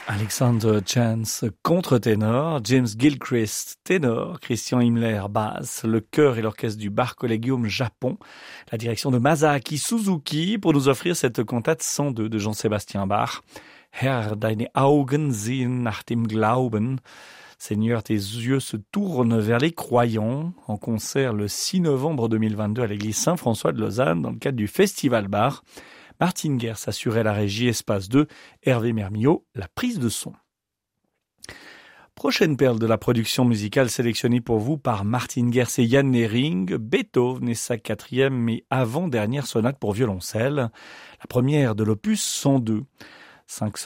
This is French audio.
Alexander Chance, contre-ténor, James Gilchrist, ténor, Christian Himmler, basse, le chœur et l'orchestre du Bach Collegium Japon, la direction de Masaaki Suzuki pour nous offrir cette cantate 102 de Jean-Sébastien Bach. Herr, deine Augen sehen nach dem Glauben. Seigneur, tes yeux se tournent vers les croyants, en concert le 6 novembre 2022 à l'église Saint-François de Lausanne dans le cadre du Festival Bach. Martine Gers assurait la régie Espace 2, Hervé Mermillot, la prise de son. Prochaine perle de la production musicale sélectionnée pour vous par Martine Gers et Yann Nering, Beethoven et sa 4e et avant-dernière sonate pour violoncelle, la première de l'opus 102. 5